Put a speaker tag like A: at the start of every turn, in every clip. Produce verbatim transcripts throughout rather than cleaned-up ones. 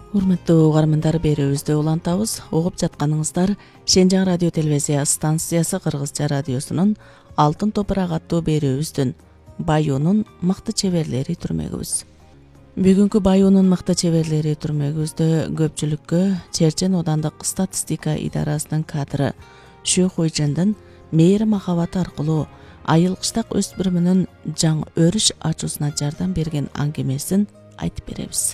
A: Урматтуу угармандар, берүүбүздү улантабыз. Угуп жатканыңыздар Шенжаң радио телевизия станциясы Кыргызча радиосунун Алтын топурак аттуу берүүбүздүн Баюунун мыкты чеберлери түрмөгүбүз. Бүгүнкү Баюунун мыкты чеберлери түрмөгүбүздө көпчүлүккө Черчен оодандык статистика идарасынын кадры Шүү Хуйжандын мээри махабаты аркылуу айыл кыштак өспүрүмүнүн жаңы өрүш ачуусуна жардам берген аңгемесин айтып беребиз.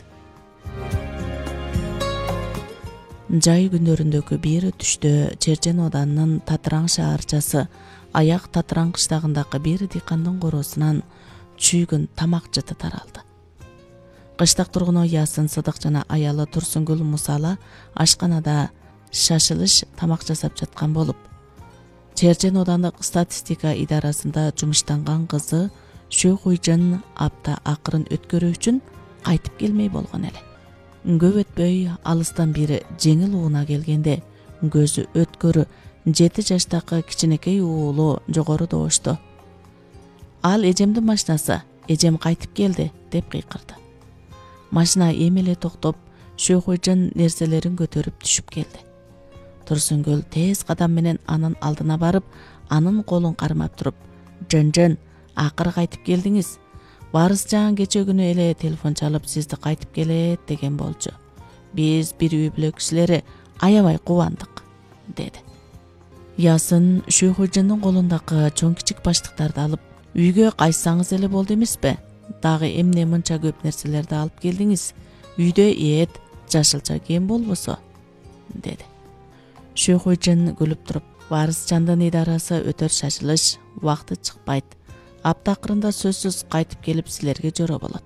A: Жай күндөрүндөгү бир түштө Черчен оодунун Татыраң шаарчасы Аяк Татыраң кыштагындагы бир дыйкандын короосунан чүйгүн тамак жыты таралды. Кыштак тургуну Ясын Сыдык жана аялы Турсунгүл Мусала ашканада шашылыш тамак жасап жаткан болуп, Черчен оодандык статистика идарасында жумуштанган кызы Шүү Хуйжан апта акырын өткөрүү үчүн кайтып келмей болгон эле. Көп өтпөй алыстан бир жеңил ууна келгенде көзү өткөрү жети жаштагы кичинекей уулу жогору добушту. Ал эжемдин машинасы, эжем кайтып келди деп кыйкырды. Машина эми эле токтоп, Шүү Хуйжан нерселерин көтөрүп түшүп келди. Турсунгүл тез кадам менен анын алдына барып, анын колун кармап туруп: "Жан-жан, акыры кайтып келдиңиз. Барысжан кече күнү эле телефон чалып сизди кайтып келет деген болчу. Биз бир үй бүлө кишилери аябай кубандык", деди. Ясын Шүү Хуйжандын колундагы чоң кичик баштыктарды алып: "Үйгө кайтсаңыз эле болду эмеспи? Дагы эмне мынча көп нерселерди алып келдиңиз? Үйдө эт, жашылча кем болбосо", деди. Шүү Хуйжан күлүп туруп: "Барысжандын идарасы өтөр шашылыш, убакыты чыкпайт. Апта акырында сөзсүз кайтып келип силерге жоро болот."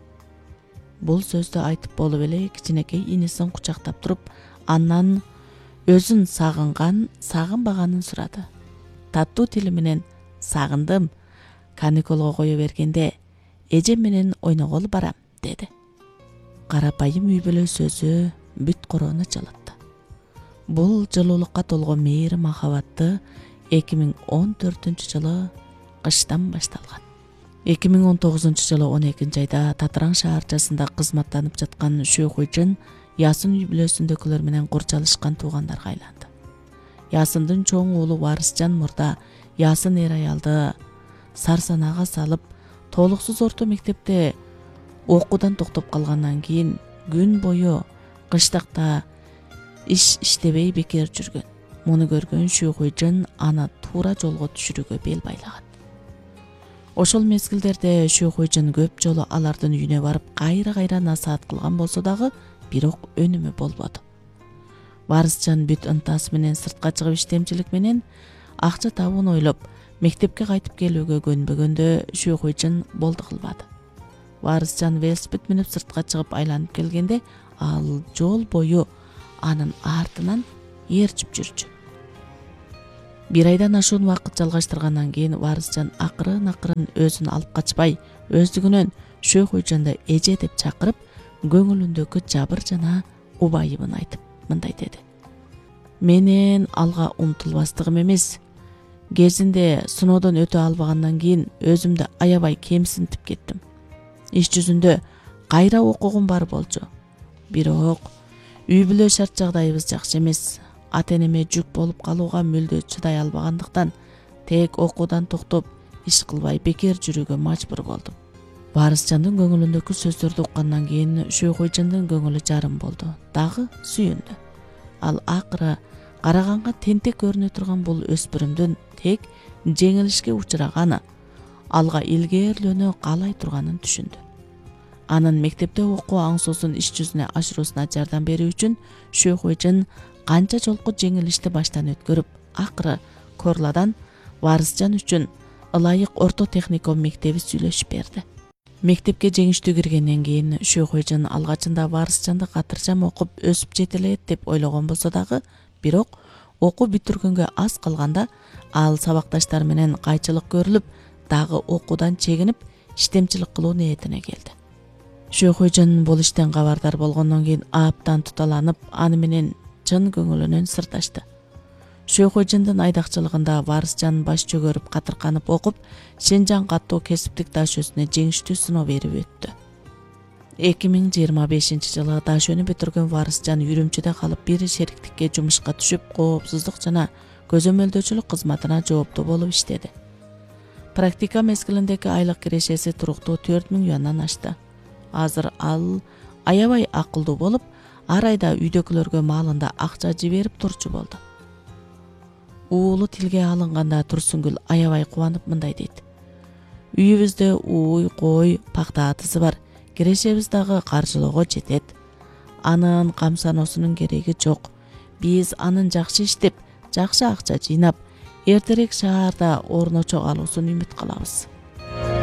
A: Бул сөздү айтып болуп эле кичинекей инисин кучактап туруп, андан өзүн сагынган, сагынбаганын сурады. Таттуу тили менен: "Сагындым. Каникулга кое бергенде эжем менен ойноголу барам", деди. Карапайым үй бүлө сөзү бүт короону жылытты. Бул жылуулукка толгон мээри махабатты эки миң он төртүнчү жылы кыштан башталган. эки миң он тогузунчу жылы он экинчи айда Татыраң шаарчасында кызматтанып жаткан Шүү Хуйжан Ясын үй бүлөсүндөгүлөр менен курчалышкан туугандарга айланды. Ясындын чоң уулу Барысжан мурда Ясын эр аялды сарсанага салып, толуксуз орто мектепте окуудан токтоп калгандан кийин күн бою кыштакта иш иштебей бекер жүргөн. Муну көргөн Шүү Хуйжан аны туура жолго түшүрүүгө бел байлаган. Ошол мезгилдерде Шүү Хуйжан көп жолу алардын үйүнө барып кайра-кайра насаат кылган болсо дагы бирок өнүмү болбоду. Барысжан бүт ынтасы менен сыртка чыгып иштемчилик менен акча табууну ойлоп, мектепке кайтып келүүгө көнбөгөндө Шүү Хуйжан болду кылбады. Барысжан велосипед минип сыртка чыгып айланып келгенде ал жол бою анын артынан ээрчип жүрчү. Бир айдан ашуун убакыт жалгаштыргандан кийин Барысжан акырын-акырын өзүн алып качпай, өздүгүнөн Шүү Хуйжанды эже деп чакырып, көңүлүндөгү жабыр жана убайыбын айтып мындай деди: "Менен алга умтулбастыгым эмес. Кезинде сыноодон өтө албагандан кийин өзүмдү аябай кемсинтип кеттим. Иш жүзүндө кайра окугум бар болчу. Бирок үй бүлө шарт жагдайыбыз жакшы эмес. Ата-энеме жүк болуп калууга мүлдө чыдай албагандыктан тек окуудан токтоп, иш кылбай бекер жүрүүгө мажбур болдум." Барысжандын көңүлүндөгү сөздөрдү уккандан кийин Шүү Хуйжандын көңүлү жарым болду, дагы сүйүндү. Ал акыры караганга тентек көрүнө турган бул өспүрүмдүн тек жеңилишке учураганы, алга илгээрлөнө каалай турганын түшүндү. Анын мектепте окуу аңсоосун иш жүзүнө ашыруусуна жардам берүү үчүн Шүү Хуйжан канча жолку жеңилишти баштан өткөрүп, акыры Корладан Барысжан үчүн ылайык орто техникум мектеби сүйлөшүп берди. Мектепке жеңиштүү киргенден кийин Шүү Хуйжан алгачында Барысжанды катыржам окуп өсүп жетелет деп ойлогон болсо дагы, бирок окуу бүтүргөнгө аз калганда ал сабакташтары менен кайчылык көрүлүп, дагы окуудан чегинип, иштемчилик кылуу ниетине келди. Шүү Хуйжан бул иштен кабардар болгондон кийин аптан туталанып, аны менен чын көңүлүнөн сырдашты. Шүү Хуйжандын айдакчылыгында Барысжан баш чөгөрүп катырканып окуп, Шенжаң каттоо кесиптик даш өзүнө жеңиштүү сыноо берип өттү. эки миң жыйырма бешинчи жылы дашөнү бүтүргөн Варысжан Үрүмчүдө калып бир шериктикке жумушка түшүп, коопсуздук жана көзөмөлдөөчүлүк кызматына жооптуу болуп иштеди. Практика мезгилиндеги айлык кирешеси туруктуу төрт миң юандан ашты. Азыр ал аябай акылдуу болуп, ар айда үйдөгүлөргө маалында акча жиберип турчу болду. Уулу тилге алынганда Турсунгүл аябай кубанып мындай дейт: "Үйүбүздө ууй, кой, пакта атысы бар. Кирешебиз дагы каржылоого жетет. Анын камсаноосунун кереги жок. Биз анын жакшы иштеп, жакшы акча жыйнап, эртерээк шаарда орночо калуусун үмүт кылабыз."